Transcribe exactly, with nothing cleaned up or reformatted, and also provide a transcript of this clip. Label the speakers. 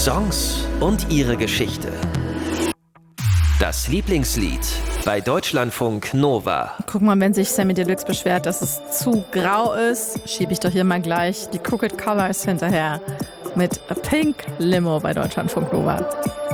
Speaker 1: Songs und ihre Geschichte. Das Lieblingslied bei Deutschlandfunk Nova.
Speaker 2: Guck mal, wenn sich Samy Deluxe beschwert, dass es zu grau ist, schiebe ich doch hier mal gleich die Crooked Colors hinterher mit A Pink Limo bei Deutschlandfunk Nova.